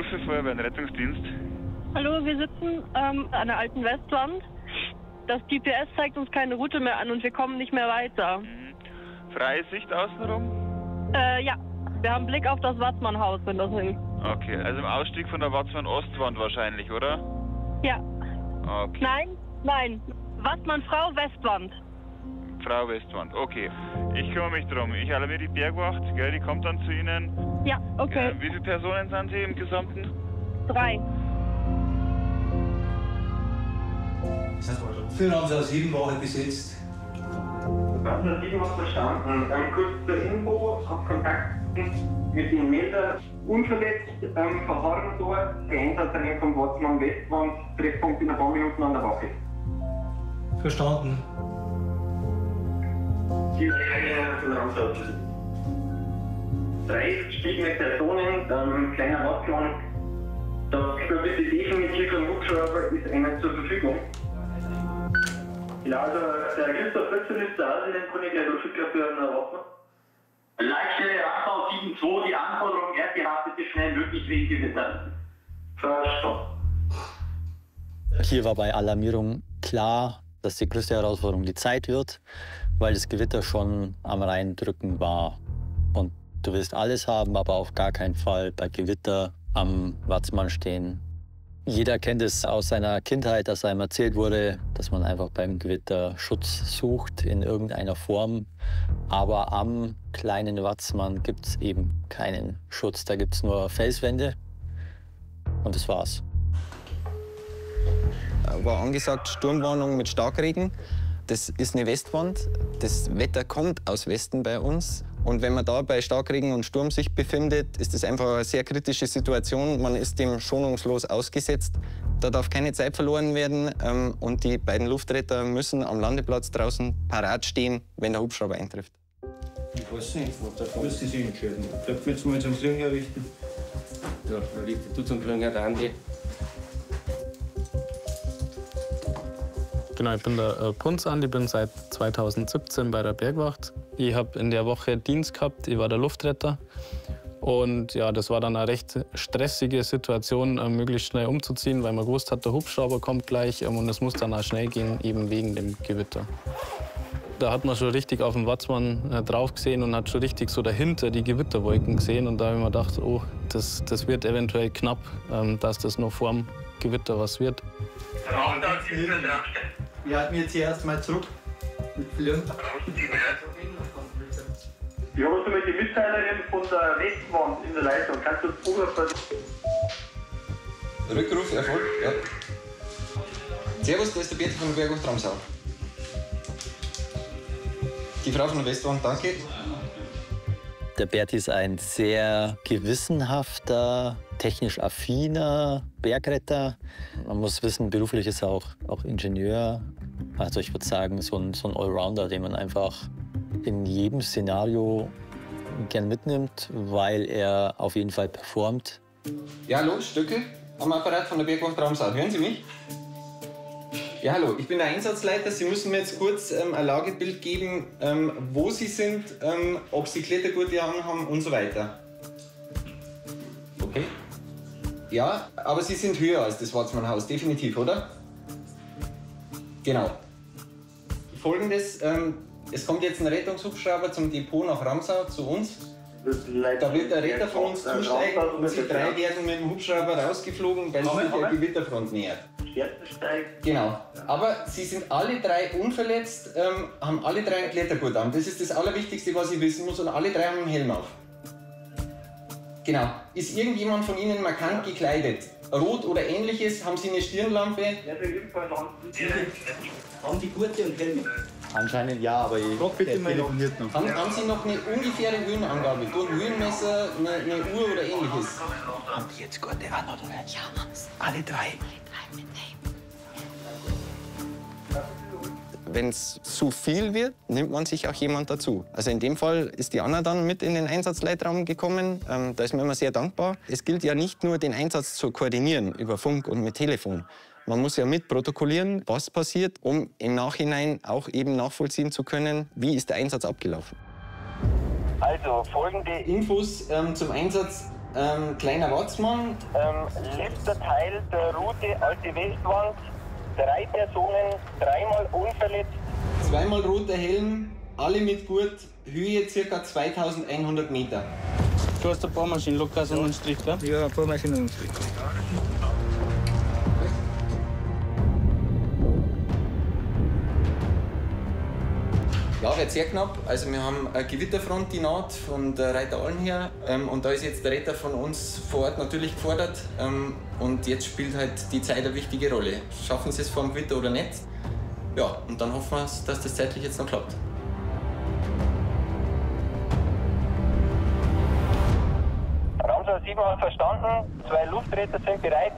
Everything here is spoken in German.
Rückrufe Feuerwehr und Rettungsdienst. Hallo, wir sitzen an der alten Westwand. Das GPS zeigt uns keine Route mehr an und wir kommen nicht mehr weiter. Freie Sicht außenrum? Ja. Wir haben Blick auf das Watzmann-Haus, wenn das hilft. Okay, also im Ausstieg von der Watzmann-Ostwand wahrscheinlich, oder? Ja. Okay. Nein. Watzmann-Frau Westwand. Frau Westwand, okay. Ich kümmere mich drum. Ich alarmiere die Bergwacht, gell, die kommt dann zu Ihnen. Ja, okay. Wie viele Personen sind Sie im Gesamten? 3. Für haben Sie aus 7 Wochen besetzt. Was hat 7 Wochen verstanden? Kurz zur Info, auf Kontakt mit den Meldern unverletzt verharren dort. Der Einsatzrennen vom Watzmann Westwand, Treffpunkt in ein paar Minuten an der Wache. Verstanden. Die Leine von Ramsau. 3 gestiegene Personen, kleiner Watzmann. Da bitte definitiv ein Hubschrauber ist einer zur Verfügung. Ja, also der Christoph Fritzen ist da, den kann ich gleich durchschicken für einen Watzmann. Leitstelle Ramsau 7.2, die Anforderung erdgehabt bitte schnell möglich wegen Gewitter. Verstanden. Hier war bei Alarmierung klar, dass die größte Herausforderung die Zeit wird, weil das Gewitter schon am Reindrücken war. Und du willst alles haben, aber auf gar keinen Fall bei Gewitter am Watzmann stehen. Jeder kennt es aus seiner Kindheit, dass einem erzählt wurde, dass man einfach beim Gewitter Schutz sucht in irgendeiner Form. Aber am kleinen Watzmann gibt es eben keinen Schutz. Da gibt es nur Felswände und das war's. War angesagt Sturmwarnung mit Starkregen. Das ist eine Westwand. Das Wetter kommt aus Westen bei uns. Und wenn man da bei Starkregen und Sturm sich befindet, ist das einfach eine sehr kritische Situation. Man ist dem schonungslos ausgesetzt. Da darf keine Zeit verloren werden. Und die beiden Luftretter müssen am Landeplatz draußen parat stehen, wenn der Hubschrauber eintrifft. Ich weiß nicht, was da müssen Sie entscheiden. Ich glaube, jetzt mal zum Kriegen richten. Ja, da liegt du zum Kriegen, der Andi. Genau, ich bin der Punz Andi, bin seit 2017 bei der Bergwacht. Ich habe in der Woche Dienst gehabt, ich war der Luftretter. Und ja, das war dann eine recht stressige Situation, möglichst schnell umzuziehen, weil man gewusst hat, der Hubschrauber kommt gleich und es muss dann auch schnell gehen, eben wegen dem Gewitter. Da hat man schon richtig auf den Watzmann drauf gesehen und hat schon richtig so dahinter die Gewitterwolken gesehen. Und da habe ich mir gedacht, oh, das wird eventuell knapp, dass das noch vorm Gewitter was wird. Wir halten jetzt hier erstmal zurück mit Fliegen. Ich habe somit die Mitteilerin von der Westwand in der Leitung. Kannst du das Programm Rückruf erfolgt, ja. Servus, da ist der Peter von der Bergwacht Ramsau. Die Frau von der Westwand, danke. Der Berti ist ein sehr gewissenhafter, technisch affiner Bergretter. Man muss wissen, beruflich ist er auch Ingenieur. Also ich würde sagen, so ein Allrounder, den man einfach in jedem Szenario gern mitnimmt, weil er auf jeden Fall performt. Ja, hallo, Stöckel, am Apparat von der Bergwacht Ramsau. Hören Sie mich? Ja, hallo, ich bin der Einsatzleiter. Sie müssen mir jetzt kurz ein Lagebild geben, wo Sie sind, ob Sie Klettergurte haben und so weiter. Okay. Ja, aber Sie sind höher als das Watzmann-Haus, definitiv, oder? Genau. Folgendes, es kommt jetzt ein Rettungshubschrauber zum Depot nach Ramsau zu uns. Da wird der Retter von uns zusteigen und Sie 3 werden mit dem Hubschrauber rausgeflogen, weil sich der Gewitterfront nähert. Genau. Aber Sie sind alle 3 unverletzt, haben alle 3 einen Klettergurt an. Das ist das Allerwichtigste, was ich wissen muss, und alle 3 haben einen Helm auf. Genau. Ist irgendjemand von Ihnen markant gekleidet? Rot oder ähnliches? Haben Sie eine Stirnlampe? Haben die Gurte und Helme? Anscheinend ja, aber ich telefoniert noch. Haben Sie noch eine ungefähre Höhenangabe? Durch ein Höhenmesser, eine Uhr oder ähnliches? Haben die jetzt Gurte an oder nicht? Ja, alle 3. Wenn es zu viel wird, nimmt man sich auch jemand dazu. Also in dem Fall ist die Anna dann mit in den Einsatzleitraum gekommen. Da ist mir immer sehr dankbar. Es gilt ja nicht nur, den Einsatz zu koordinieren über Funk und mit Telefon. Man muss ja mitprotokollieren, was passiert, um im Nachhinein auch eben nachvollziehen zu können, wie ist der Einsatz abgelaufen. Also folgende Infos zum Einsatz Kleiner Watzmann. Letzter Teil der Route Alte Westwand. 3 Personen, 3-mal unverletzt. 2-mal roter Helm, alle mit Gurt, Höhe ca. 2100 Meter. Du hast ein paar Maschinen, Lukas und einen Strich, gell? Ja, ein paar Maschinen und einen Strich. Ja, wird sehr knapp. Also wir haben eine Gewitterfront, die naht von der Reiter Allen her. Und da ist jetzt der Retter von uns vor Ort natürlich gefordert. Und jetzt spielt halt die Zeit eine wichtige Rolle. Schaffen sie es vor dem Gewitter oder nicht? Ja, und dann hoffen wir, dass das zeitlich jetzt noch klappt. Ramsau 7 hat verstanden, 2 Luftretter sind bereit.